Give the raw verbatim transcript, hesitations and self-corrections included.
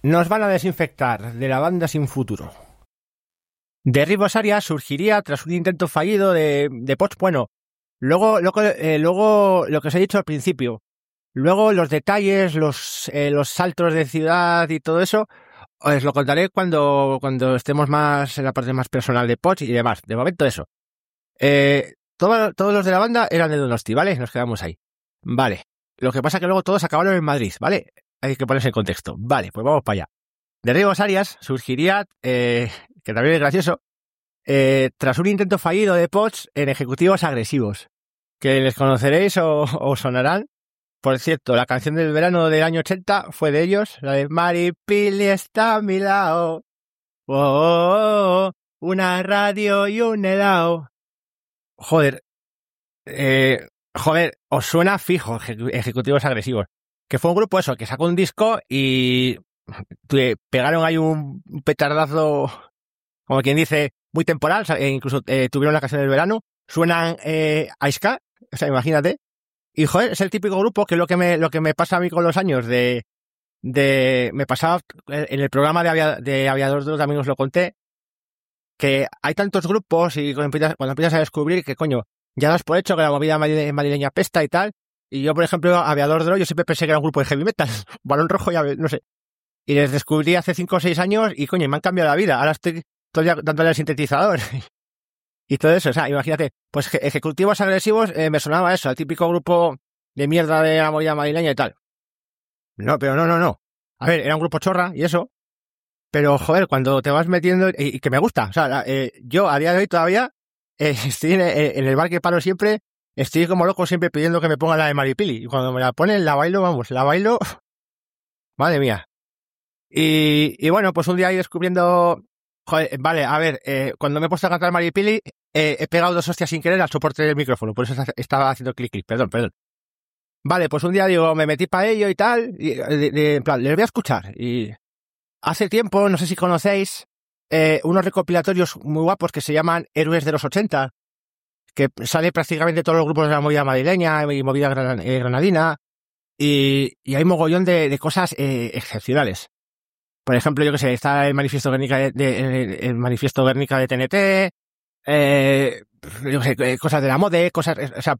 Nos van a desinfectar de la banda sin futuro. Derribos Arias surgiría tras un intento fallido de, de Poch. Bueno, luego, luego, eh, luego lo que os he dicho al principio. Luego los detalles, los, eh, los saltos de ciudad y todo eso, os lo contaré cuando, cuando estemos más en la parte más personal de Poch y demás. De momento eso. Eh, todo, todos los de la banda eran de Donosti, ¿vale? Nos quedamos ahí. Vale. Lo que pasa es que luego todos acabaron en Madrid, ¿vale? Hay que ponerse en contexto. Vale, pues vamos para allá. Derribos Arias surgiría, eh, que también es gracioso, eh, tras un intento fallido de Poch en ejecutivos agresivos, que les conoceréis o, o sonarán. Por cierto, la canción del verano del año ochenta fue de ellos, la de Maripili está a mi lado, oh, oh, oh, una radio y un helado. Joder, eh, joder, os suena fijo, ejecutivos agresivos. Que fue un grupo eso, que sacó un disco y pegaron ahí un petardazo, como quien dice, muy temporal, e incluso eh, tuvieron la canción del verano, suenan eh, a ska, o sea, imagínate. Y joder, es el típico grupo que lo que me, lo que me pasa a mí con los años de, de, me pasaba en el programa de, avia, de Aviador dos, también os lo conté, que hay tantos grupos y cuando empiezas, cuando empiezas a descubrir que coño, ya das por hecho que la movida madrileña pesta y tal. Y yo, por ejemplo, Aviador Dro, yo siempre pensé que era un grupo de heavy metal, Balón Rojo, ya no sé. Y les descubrí hace cinco o seis años y, coño, me han cambiado la vida. Ahora estoy todavía dándole al sintetizador. Y todo eso, o sea, imagínate, pues ejecutivos agresivos, eh, me sonaba eso, el típico grupo de mierda de la movida madrileña y tal. No, pero no, no, no. A ver, era un grupo chorra y eso. Pero, joder, cuando te vas metiendo, y, y que me gusta, o sea, eh, yo a día de hoy todavía eh, estoy en, en el bar que paro siempre. Estoy como loco siempre pidiendo que me pongan la de Maripili. Y cuando me la ponen, la bailo, vamos, la bailo. Madre mía. Y, y bueno, pues un día ahí descubriendo... Joder, vale, a ver, eh, cuando me he puesto a cantar Maripili, eh, he pegado dos hostias sin querer al soporte del micrófono. Por eso estaba haciendo clic, clic. Perdón, perdón. Vale, pues un día digo, me metí para ello y tal. Y, de, de, en plan, les voy a escuchar. Y hace tiempo, no sé si conocéis, eh, unos recopilatorios muy guapos que se llaman Héroes de los ochenta. Que sale prácticamente todos los grupos de la movida madrileña y movida granadina, y, y hay mogollón de, de cosas eh, excepcionales. Por ejemplo, yo que sé, está el manifiesto Guernica de, de el manifiesto Guernica de T N T, eh, yo que sé, cosas de la MODE, cosas, o sea,